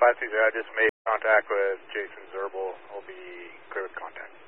530, I just made contact with Jason Zerbel. He'll be clear with contact.